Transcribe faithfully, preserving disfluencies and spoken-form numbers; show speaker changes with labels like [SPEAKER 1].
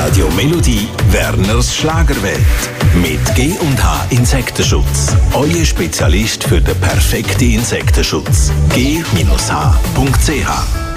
[SPEAKER 1] Radio Melodie Werners Schlagerwelt. Mit G und H Insektenschutz. Euer Spezialist für den perfekten Insektenschutz. G H punkt C H